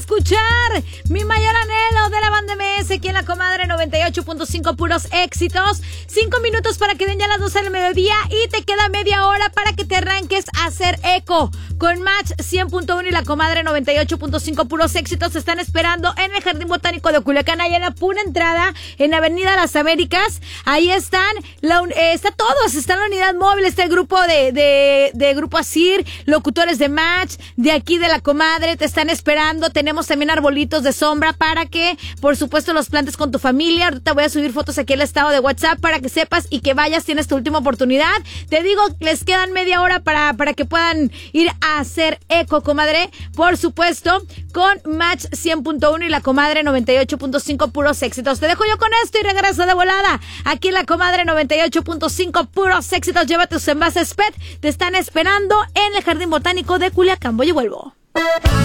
escuchar Mi Mayor Anhelo de la banda MS aquí en la Comadre 98.5, puros éxitos. 5 minutos para que den ya las 12 del mediodía y te queda media hora para que te arranques a hacer eco. Con Match 100.1 y la Comadre 98.5, puros éxitos, te están esperando en el Jardín Botánico de Culiacán, allá en la pura entrada, en Avenida Las Américas. Ahí están, está todos, está la unidad móvil, está el grupo de Grupo Asir, locutores de Match, de aquí de la Comadre, te están esperando. Tenemos también arbolitos de sombra para que, por supuesto, los plantes con tu familia. Ahorita voy a subir fotos aquí al estado de WhatsApp para que sepas y que vayas, tienes tu última oportunidad. Te digo, les quedan media hora para que puedan ir a hacer eco, comadre. Por supuesto, con Match 100.1 y la Comadre 98.5, puros éxitos. Te dejo yo con esto y regreso de volada. Aquí en la Comadre 98.5, puros éxitos. Llévate tus envases PET. Te están esperando en el Jardín Botánico de Culiacán. Voy y vuelvo.